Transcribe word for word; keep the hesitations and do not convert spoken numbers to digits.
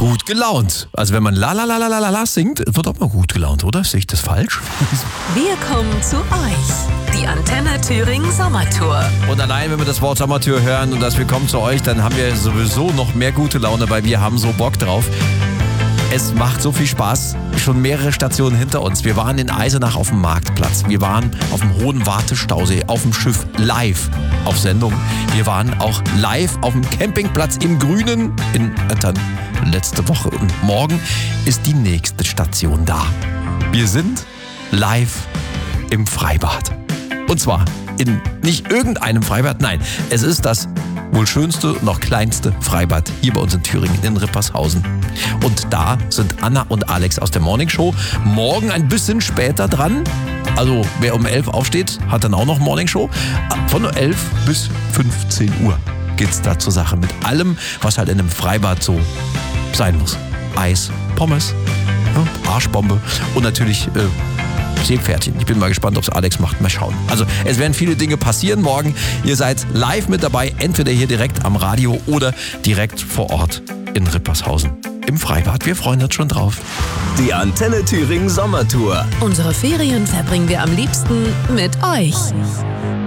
gut gelaunt. Also wenn man la la la la la la singt, wird auch mal gut gelaunt, oder? Sehe ich das falsch? Wir kommen zu euch. Die Antenne Thüringen Sommertour. Und allein, wenn wir das Wort Sommertour hören und das wir kommen zu euch, dann haben wir sowieso noch mehr gute Laune, weil wir haben so Bock drauf. Es macht so viel Spaß. Schon mehrere Stationen hinter uns. Wir waren in Eisenach auf dem Marktplatz. Wir waren auf dem Hohen Wartestausee, auf dem Schiff live auf Sendung. Wir waren auch live auf dem Campingplatz im Grünen in Öttern letzte Woche. Und morgen ist die nächste Station da. Wir sind live im Freibad. Und zwar in nicht irgendeinem Freibad, nein, es ist das wohl schönste und noch kleinste Freibad hier bei uns in Thüringen, in Rippershausen. Und da sind Anna und Alex aus der Morning Show morgen ein bisschen später dran. Also wer um elf aufsteht, hat dann auch noch Morning Show. Von elf bis fünfzehn Uhr geht's da zur Sache mit allem, was halt in einem Freibad so sein muss. Eis, Pommes, ja, Arschbombe und natürlich äh, Seepferdchen. Ich bin mal gespannt, ob es Alex macht. Mal schauen. Also es werden viele Dinge passieren morgen. Ihr seid live mit dabei, entweder hier direkt am Radio oder direkt vor Ort in Rippershausen im Freibad. Wir freuen uns schon drauf. Die Antenne Thüringen Sommertour. Unsere Ferien verbringen wir am liebsten mit euch.